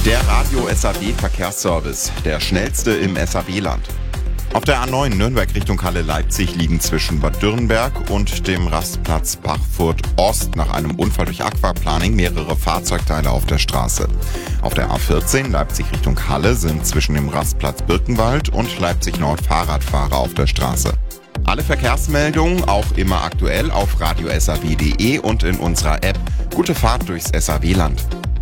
Der Radio SAW Verkehrsservice, der schnellste im SAW-Land. Auf der A9 Nürnberg Richtung Halle-Leipzig liegen zwischen Bad Dürrenberg und dem Rastplatz Bachfurt Ost nach einem Unfall durch Aquaplaning mehrere Fahrzeugteile auf der Straße. Auf der A14 Leipzig Richtung Halle sind zwischen dem Rastplatz Birkenwald und Leipzig Nord Fahrradfahrer auf der Straße. Alle Verkehrsmeldungen auch immer aktuell auf radiosaw.de und in unserer App. Gute Fahrt durchs SAW-Land.